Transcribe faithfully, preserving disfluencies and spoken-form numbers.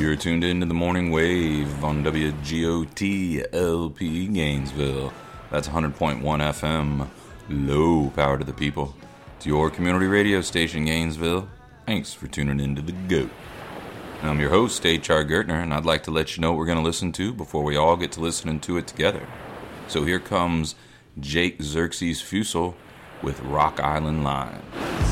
You're tuned into the Morning Wave on W G O T L P Gainesville. That's one hundred point one F M. Low power to the people. It's your community radio station, Gainesville. Thanks for tuning into The GOAT. I'm your host, H R Gertner, and I'd like to let you know what we're going to listen to before we all get to listening to it together. So here comes Jake Xerxes Fusel with Rock Island Line.